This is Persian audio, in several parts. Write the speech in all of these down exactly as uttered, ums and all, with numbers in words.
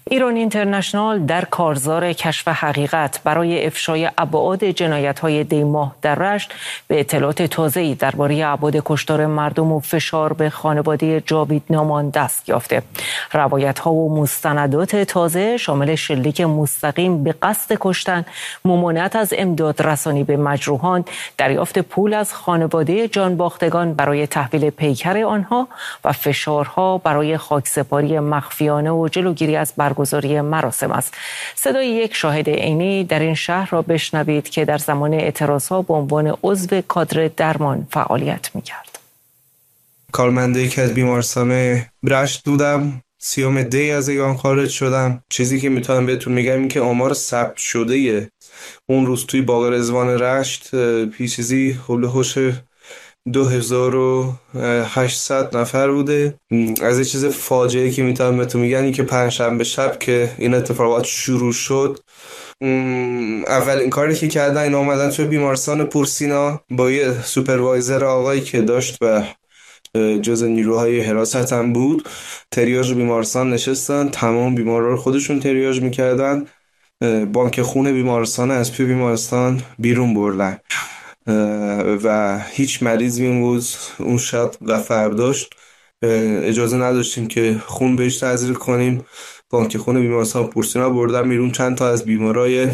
ایران اینترنشنال در کارزار کشف حقیقت برای افشای ابعاد جنایت‌های دی‌ماه در رشت به اطلاعات تازه‌ای درباره ابعاد کشتار مردم و فشار به خانواده جاوید نامان دست یافته. روایت‌ها و مستندات تازه شامل شلیک مستقیم به قصد کشتن، ممانعت از امداد رسانی به مجروحان، دریافت پول از خانواده جانباختگان برای تحویل پیکر آنها و فشارها برای خاکسپاری مخفیانه و جلوگیری از برگزاری مراسم است. صدای یک شاهد عینی در این شهر را بشنوید که در زمان اعتراضها به عنوان عضو کادر درمان فعالیت می‌کرد. کارمنده یکی از بیمارستان رشت بودم. سیوم دی از ایران خارج شدم. چیزی که میتونم بهتون میگم این که آمار ثبت شده اون روز توی باغ رضوان رشت چیزی هولوحوش دو هزار و هشتصد نفر بوده. از یه چیز فاجعه‌ای که میتونم بهتون میگم این که پنجشنبه شب که این اتفاقات شروع شد، اولین کاری که کردن این اومدن توی بیمارستان پورسینا با یه سوپروایزر آقایی که داشت و جز نیروهای حراست هم بود، تریاج بیمارستان نشستن، تمام بیمارا رو خودشون تریاج میکردن، بانک خون بیمارستان از توی بیمارستان بیرون بردن و هیچ مریضی اون روز اون شب و فرداش اجازه نداشتیم که خون بهش تزریق کنیم. بانک خون بیمارستان پورسینا بردن بیرون. چند تا از بیمارای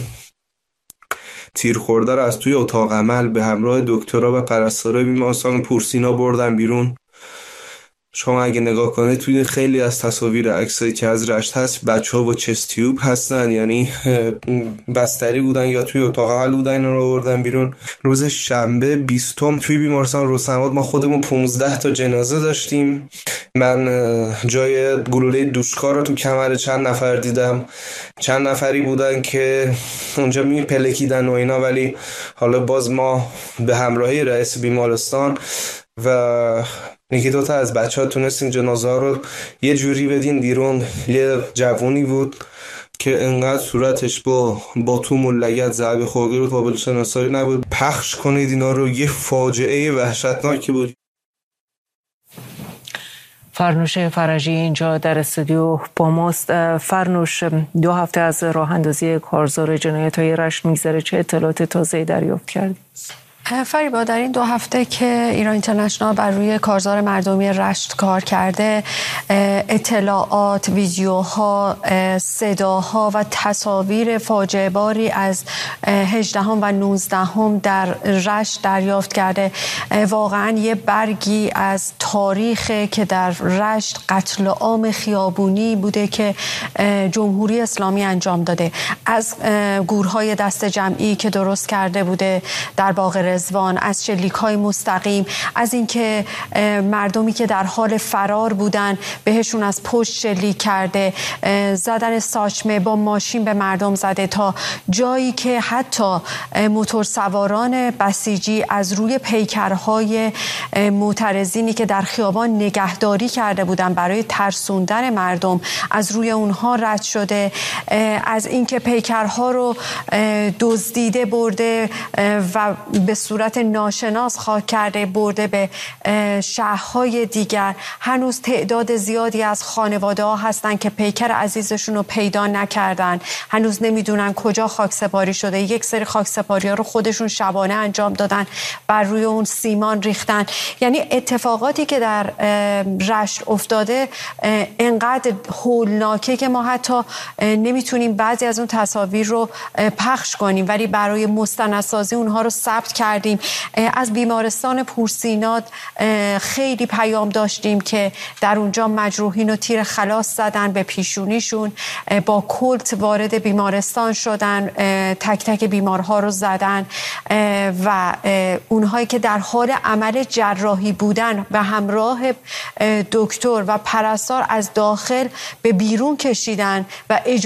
تیر خورده رو از توی اتاق عمل به همراه دکترها و پرستارای بیمارستان پورسینا بردن بیرون. شما اگه نگاه کنید توی خیلی از تصاویر عکسایی که از رشت هست، بچه‌ها با چست تیوب هستن، یعنی بستری بودن یا توی اتاق عمل بودن، اینا رو بردن بیرون. روز شنبه بیستم توی بیمارستان رستم‌آباد ما خودمون پانزده تا جنازه داشتیم. من جای گلوله دوشکار رو تو کمر چند نفر دیدم. چند نفری بودن که اونجا میپلکیدن و اینا، ولی حالا باز ما به همراهی رئیس بیمارستان و یکی دوتا از بچه ها تونستیم جنازه ها رو یه جوری بدین بیرون. یه جوونی بود که انقدر صورتش با باتوم و لگد ضربه خورده بود، قابل شناسایی نبود. پخش کنید اینا رو، یه فاجعه وحشتناکی بود. فرنوش فرجی اینجا در استودیو با ماست. فرنوش، دو هفته از راه اندازی کارزار جنایت‌های رشت میگذره، چه اطلاعات تازه‌ای دریافت کردید؟ فریبا، در این دو هفته که ایران اینترنشنال بر روی کارزار مردمی رشت کار کرده، اطلاعات، ویدیوها، صداها و تصاویر فاجعه باری از هجدهم و نوزدهم در رشت دریافت کرده. واقعا یه برگی از تاریخ که در رشت قتل عام خیابونی بوده که جمهوری اسلامی انجام داده، از گورهای دست جمعی که درست کرده بوده در باغ رضوان، از شلیک‌های مستقیم، از اینکه مردمی که در حال فرار بودن بهشون از پشت شلیک کرده، زدن ساچمه با ماشین به مردم زده، تا جایی که حتی موتورسواران بسیجی از روی پیکرهای معترضینی که در خیابان نگهداری کرده بودن برای ترسوندن مردم از روی اونها رد شده، از اینکه پیکرها رو دزدیده برده و به صورت ناشناس خاک کرده برده به شهرهای دیگر. هنوز تعداد زیادی از خانواده ها هستن که پیکر عزیزشون رو پیدا نکردن، هنوز نمیدونن کجا خاک سپاری شده. یک سری خاک سپاری ها رو خودشون شبانه انجام دادن، بر روی اون سیمان ریختن. یعنی اتفاقاتی که در رشت افتاده انقدر هولناکه که ما حتی نمیتونیم بعضی از اون تصاویر رو پخش کنیم، ولی برای مستندسازی اونها رو ثبت کردیم. از بیمارستان پورسینا خیلی پیام داشتیم که در اونجا مجروحین و تیر خلاص زدن به پیشونیشون، با کلت وارد بیمارستان شدن، تک تک بیمارها رو زدن و اونهایی که در حال عمل جراحی بودن و همراه دکتر و پرستار از داخل به بیرون کشیدن و